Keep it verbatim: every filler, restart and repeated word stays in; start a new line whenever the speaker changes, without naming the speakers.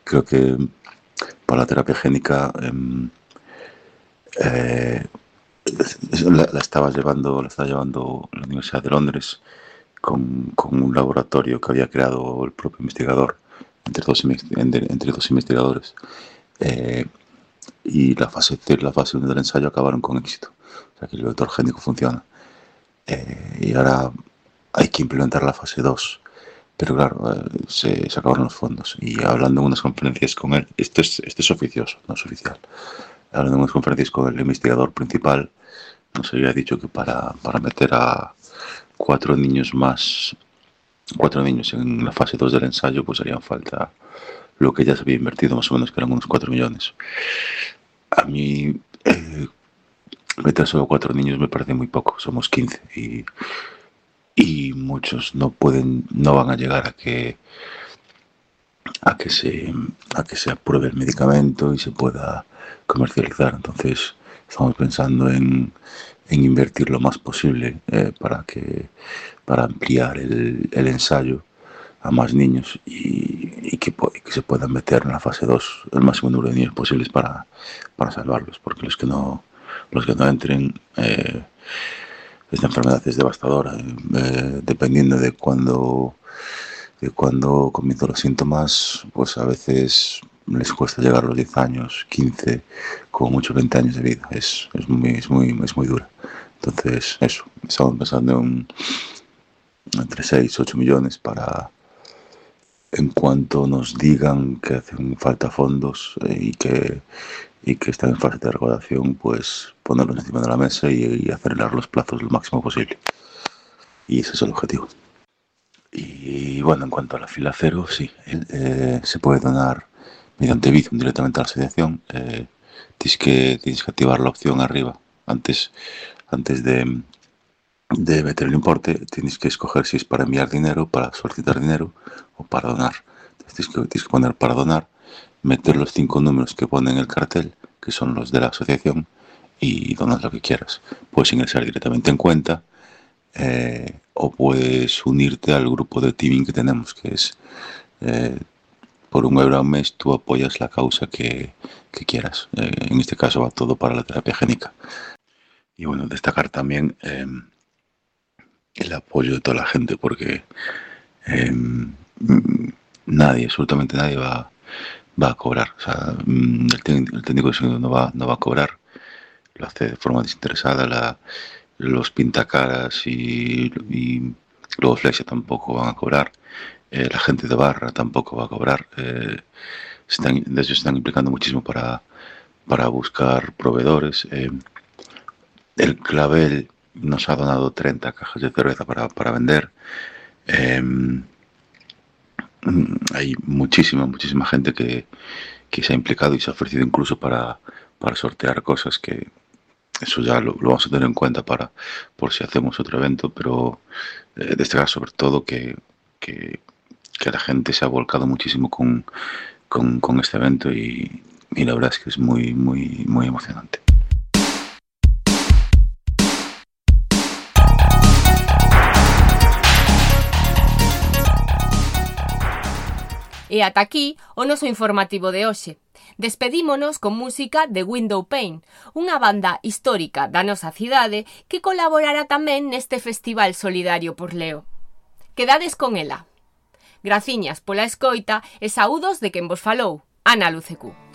creo que para la terapia génica eh, eh, la, la estaba llevando la estaba llevando la Universidad de Londres con, con un laboratorio que había creado el propio investigador entre dos, entre, entre dos investigadores eh, y la fase la fase uno del ensayo acabaron con éxito, o sea que el vector génico funciona eh, y ahora hay que implementar la fase dos, pero claro, eh, se, se acabaron los fondos y hablando en unas conferencias con él, esto es, esto es oficioso, no es oficial, hablando en unas conferencias con el investigador principal, nos había dicho que para, para meter a cuatro niños más, cuatro niños en la fase dos del ensayo, pues harían falta lo que ya se había invertido, más o menos, que eran unos cuatro millones. A mí, eh, meter solo cuatro niños me parece muy poco, somos quince y, y muchos no pueden, no van a llegar a que a que se a que se apruebe el medicamento y se pueda comercializar. Entonces estamos pensando en, en invertir lo más posible eh, para que para ampliar el, el ensayo a más niños y, y que, que se puedan meter en la fase dos el máximo número de niños posibles para, para salvarlos, porque los que no los que no entren eh, esta enfermedad es devastadora eh, dependiendo de cuándo de cuando comienzan los síntomas, pues a veces les cuesta llegar a los diez años, quince, como mucho veinte años de vida. Es, es, muy, es, muy, es muy dura. Entonces, eso, estamos pensando en entre seis, ocho millones para, en cuanto nos digan que hacen falta fondos y que, y que están en fase de recaudación, pues ponerlos encima de la mesa y, y acelerar los plazos lo máximo posible. Y ese es el objetivo. Y bueno, en cuanto a la fila cero, sí, eh, se puede donar mediante Bizum directamente a la asociación. Eh, tienes, que, tienes que activar la opción arriba. Antes, antes de, de meter el importe, tienes que escoger si es para enviar dinero, para solicitar dinero o para donar. Entonces tienes que, tienes que poner para donar, meter los cinco números que pone en el cartel, que son los de la asociación, y donas lo que quieras. Puedes ingresar directamente en cuenta. Eh, o puedes unirte al grupo de teaming que tenemos, que es eh, por un euro al mes tú apoyas la causa que, que quieras. Eh, en este caso va todo para la terapia génica. Y bueno, destacar también eh, el apoyo de toda la gente, porque eh, nadie, absolutamente nadie va, va a cobrar. O sea, el, el técnico de sonido no va, no va a cobrar, lo hace de forma desinteresada. La, los pintacaras y, y luego Flexia tampoco van a cobrar, eh, la gente de barra tampoco va a cobrar. Eh, están, de hecho, se están implicando muchísimo para, para buscar proveedores. Eh, el Clavel nos ha donado treinta cajas de cerveza para, para vender. Eh, hay muchísima, muchísima gente que, que se ha implicado y se ha ofrecido incluso para, para sortear cosas que eso ya lo, lo vamos a tener en cuenta para por si hacemos otro evento, pero eh, destacar sobre todo que, que, que la gente se ha volcado muchísimo con, con, con este evento y, y la verdad es que es muy, muy, muy emocionante.
E ata aquí o noso informativo de hoxe. Despedímonos con música de Window Pane, unha banda histórica da nosa cidade que colaborará tamén neste Festival Solidario por Leo. Quedades con ela. Graciñas pola escoita e saúdos de quen vos falou, Ana Lucecú.